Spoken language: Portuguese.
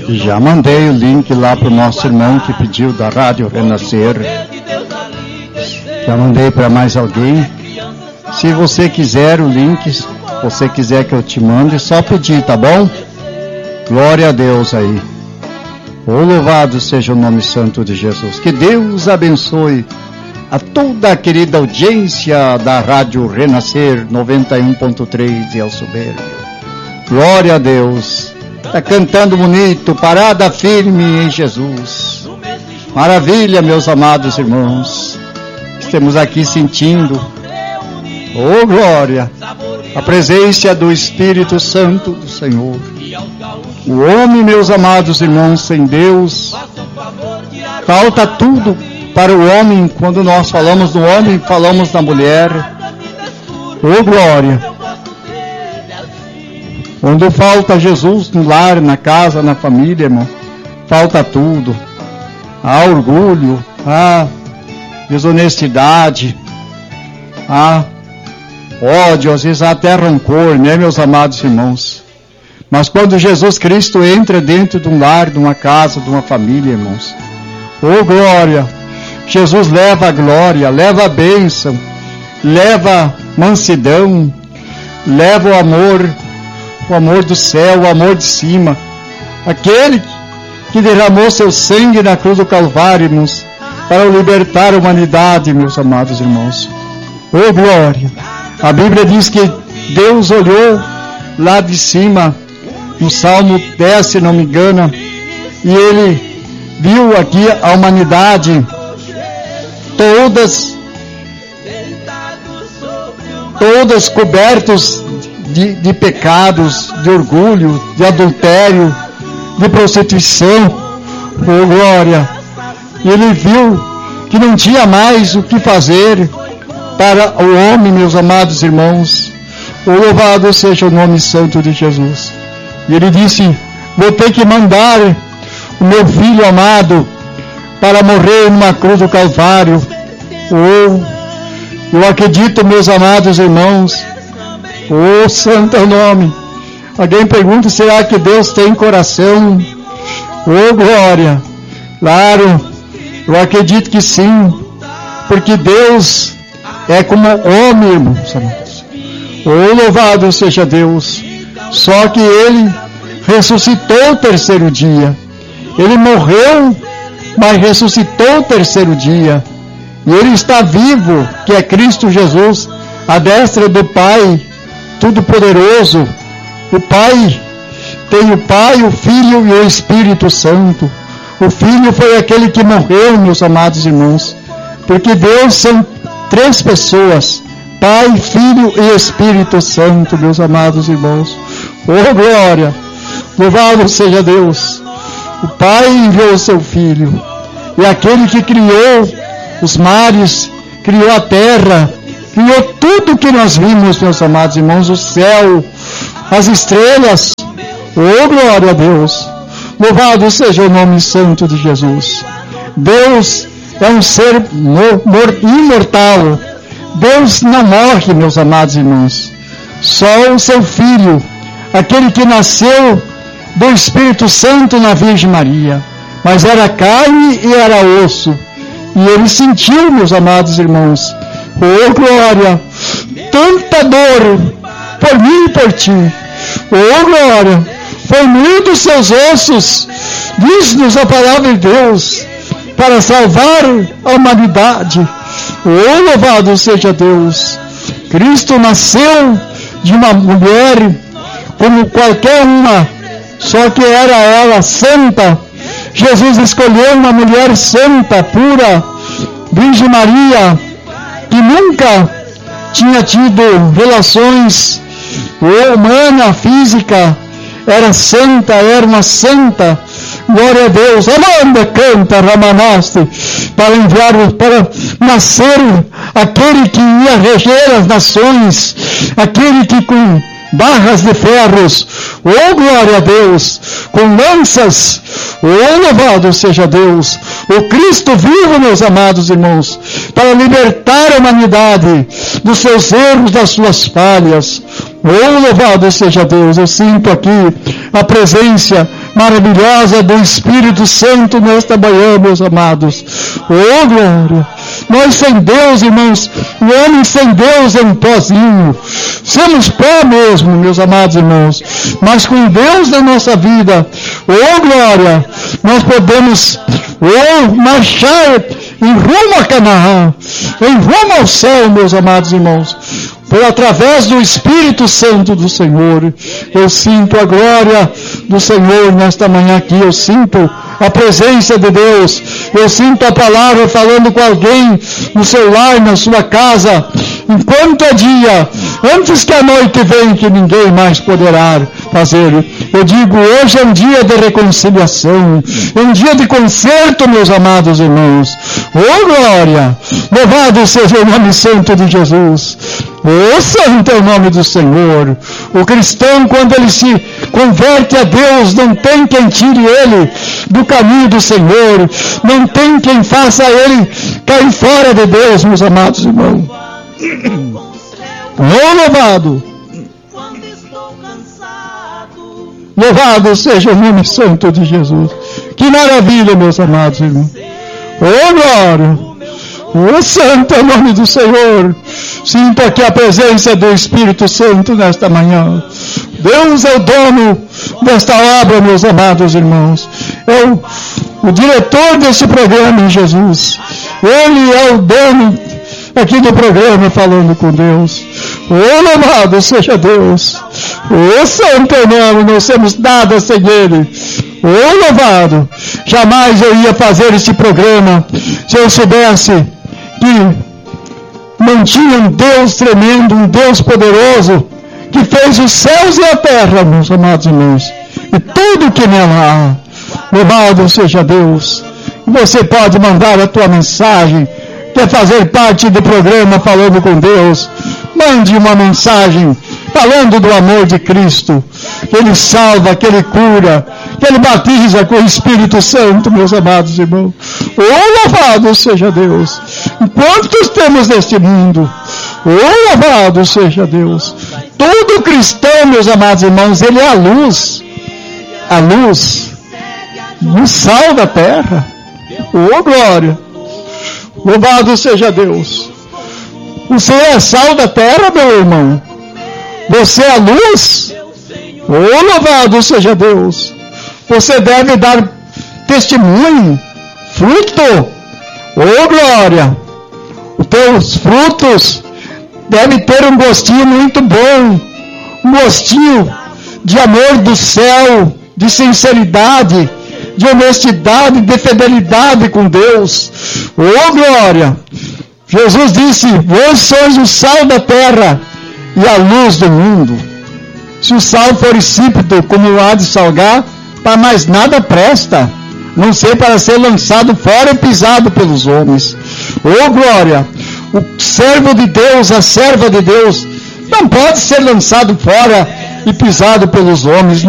Já mandei o link lá para o nosso irmão que pediu da Rádio Renascer. Já mandei para mais alguém. Se você quiser o link, se você quiser que eu te mande, é só pedir, tá bom? Glória a Deus aí. Oh, louvado seja o nome santo de Jesus. Que Deus abençoe a toda a querida audiência da Rádio Renascer 91.3 de Elso Berg. Glória a Deus. Está cantando bonito, parada firme em Jesus. Maravilha, meus amados irmãos. Estamos aqui sentindo, oh glória, a presença do Espírito Santo do Senhor. O homem, meus amados irmãos, sem Deus, falta tudo para o homem. Quando nós falamos do homem, falamos da mulher. Oh glória. Quando falta Jesus no lar, na casa, na família, irmão, falta tudo. Há orgulho, há desonestidade, há ódio, às vezes há até rancor, né, meus amados irmãos? Mas quando Jesus Cristo entra dentro de um lar, de uma casa, de uma família, irmãos, oh glória, Jesus leva a glória, leva a bênção, leva a mansidão, leva o amor do céu, o amor de cima. Aquele que derramou seu sangue na cruz do Calvário, irmãos, para libertar a humanidade, meus amados irmãos. Oh glória! A Bíblia diz que Deus olhou lá de cima, no Salmo 10, se não me engano, e Ele viu aqui a humanidade todas cobertos de pecados, de orgulho, de adultério, de prostituição. Oh glória! E Ele viu que não tinha mais o que fazer para o homem, meus amados irmãos. Oh, louvado seja o nome santo de Jesus. E Ele disse: vou ter que mandar o meu filho amado para morrer numa cruz do Calvário. Oh, eu acredito, meus amados irmãos. Oh, santo é o nome. Alguém pergunta, será que Deus tem coração? Oh, glória. Claro, eu acredito que sim, porque Deus é como homem, irmãos. Oh, louvado seja Deus. Só que Ele ressuscitou o terceiro dia. Ele morreu, mas ressuscitou o terceiro dia. E Ele está vivo, que é Cristo Jesus, à destra do Pai Todo-Poderoso. O Pai tem o Pai, o Filho e o Espírito Santo. O Filho foi aquele que morreu, meus amados irmãos. Porque Deus são três pessoas: Pai, Filho e Espírito Santo, meus amados irmãos. Oh glória! Louvado seja Deus. O Pai enviou o seu Filho. E aquele que criou os mares, criou a terra, criou tudo que nós vimos, meus amados irmãos, o céu, as estrelas. Oh glória a Deus! Louvado seja o nome santo de Jesus. Deus é um ser imortal. Deus não morre, meus amados irmãos. Só o seu Filho, aquele que nasceu do Espírito Santo na Virgem Maria, mas era carne e era osso. E Ele sentiu, meus amados irmãos, oh glória, tanta dor por mim e por ti. Oh glória, foi moído dos seus ossos, diz-nos a palavra de Deus, para salvar a humanidade. Oh, louvado seja Deus. Cristo nasceu de uma mulher como qualquer uma, só que era ela santa. Jesus escolheu uma mulher santa, pura, Virgem Maria, que nunca tinha tido relações humana, física. Era santa, era uma santa. Glória a Deus. Amanda canta Ramanaste, para enviar, para nascer aquele que ia reger as nações, aquele que com barras de ferros, oh glória a Deus, com lanças, oh louvado seja Deus, o Cristo vivo, meus amados irmãos, para libertar a humanidade dos seus erros, das suas falhas. Oh louvado seja Deus. Eu sinto aqui a presença maravilhosa do Espírito Santo nesta manhã, meus amados. Oh, glória! Nós sem Deus, irmãos, o homem sem Deus é um pozinho. Somos pó mesmo, meus amados irmãos. Mas com Deus na nossa vida, oh glória, nós podemos marchar em rumo a Canaã, em rumo ao céu, meus amados irmãos. Através do Espírito Santo do Senhor, eu sinto a glória do Senhor nesta manhã aqui, eu sinto a presença de Deus, eu sinto a palavra falando com alguém no seu lar, na sua casa, enquanto é dia, antes que a noite venha, que ninguém mais poderá fazer. Eu digo, hoje é um dia de reconciliação, é um dia de conserto, meus amados irmãos. Oh glória, louvado seja o nome santo de Jesus. Oh, santo é o nome do Senhor. O cristão, quando ele se converte a Deus, não tem quem tire ele do caminho do Senhor, não tem quem faça ele cair fora de Deus, meus amados irmãos. Oh, louvado! Louvado seja o nome santo de Jesus. Que maravilha, meus amados irmãos. Oh, glória! Oh, santo é o nome do Senhor. Sinto aqui a presença do Espírito Santo nesta manhã. Deus é o dono desta obra, meus amados irmãos. É o diretor desse programa, Jesus. Ele é o dono aqui do programa, falando com Deus. Oh, louvado seja Deus. Oh, santo é o nome, nós temos nada sem Ele. Oh, louvado. Jamais eu ia fazer este programa se eu soubesse que não tinha um Deus tremendo, um Deus poderoso, que fez os céus e a terra, meus amados irmãos, e tudo que nela há. Louvado seja Deus. E você pode mandar a tua mensagem, quer fazer parte do programa Falando com Deus, mande uma mensagem falando do amor de Cristo, que Ele salva, que Ele cura, que Ele batiza com o Espírito Santo, meus amados irmãos. Oh, louvado seja Deus. Quantos temos neste mundo? Oh, louvado seja Deus. Todo cristão, meus amados irmãos, ele é a luz, o sal da terra. Oh, glória. Louvado seja Deus. Você é sal da terra, meu irmão. Você é a luz. Oh, louvado seja Deus. Você deve dar testemunho, fruto. Oh, glória. Os teus frutos devem ter um gostinho muito bom. Um gostinho de amor do céu, de sinceridade, de honestidade, de fidelidade com Deus. Oh, glória. Jesus disse, vós sois o sal da terra e a luz do mundo. Se o sal for insípido, como há de salgar, para mais nada presta, não ser para ser lançado fora e pisado pelos homens. Oh, glória! O servo de Deus, a serva de Deus, não pode ser lançado fora e pisado pelos homens.